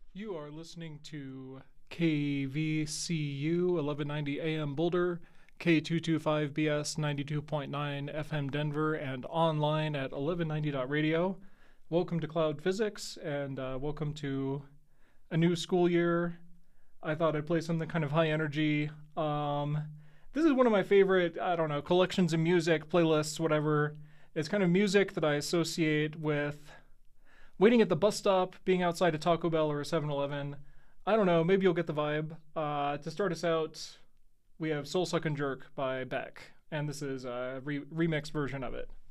You are listening to KVCU 1190 AM Boulder, K225BS 92.9 FM Denver, and online at 1190.radio. Welcome to Cloud Physics, and welcome to a new school year. I thought I'd play something kind of high energy. This is one of my favorite, I don't know, collections of music, playlists, whatever. It's kind of music that I associate with waiting at the bus stop, being outside a Taco Bell or a 7-Eleven. I don't know, maybe you'll get the vibe. To start us out, we have Soul Suckin' Jerk by Beck, and this is a remixed version of it.